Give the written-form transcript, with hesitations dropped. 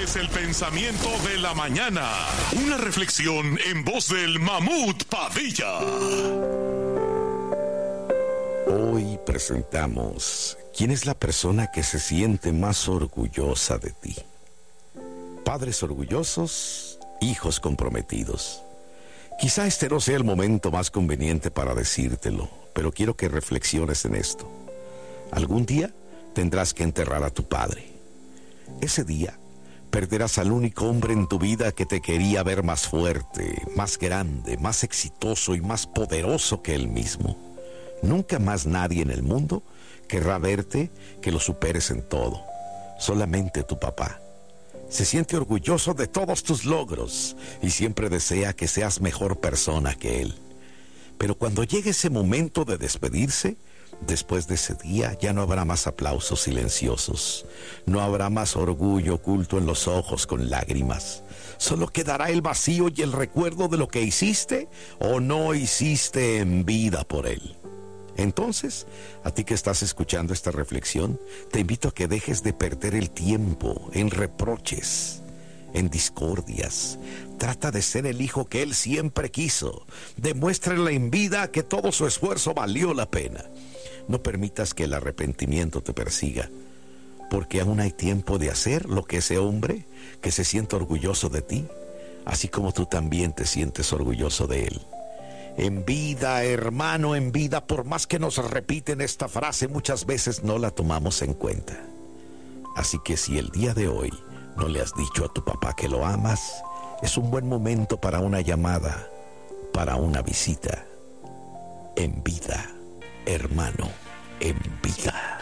es el pensamiento de la mañana. Una reflexión en voz del Mamut Padilla. Hoy presentamos ¿quién es la persona que se siente más orgullosa de ti? Padres orgullosos, hijos comprometidos. Quizá este no sea el momento más conveniente para decírtelo, pero quiero que reflexiones en esto. Algún día tendrás que enterrar a tu padre. Ese día perderás al único hombre en tu vida que te quería ver más fuerte, más grande, más exitoso y más poderoso que él mismo. Nunca más nadie en el mundo querrá verte que lo superes en todo. Solamente tu papá. Se siente orgulloso de todos tus logros y siempre desea que seas mejor persona que él. Pero cuando llegue ese momento de despedirse, después de ese día ya no habrá más aplausos silenciosos. No habrá más orgullo oculto en los ojos con lágrimas. Solo quedará el vacío y el recuerdo de lo que hiciste o no hiciste en vida por él. Entonces, a ti que estás escuchando esta reflexión, te invito a que dejes de perder el tiempo en reproches, en discordias. Trata de ser el hijo que él siempre quiso. Demuéstrale en vida que todo su esfuerzo valió la pena. No permitas que el arrepentimiento te persiga, porque aún hay tiempo de hacer lo que ese hombre que se siente orgulloso de ti, así como tú también te sientes orgulloso de él. En vida, hermano, en vida, por más que nos repiten esta frase, muchas veces no la tomamos en cuenta. Así que si el día de hoy no le has dicho a tu papá que lo amas, es un buen momento para una llamada, para una visita. En vida, hermano, en vida.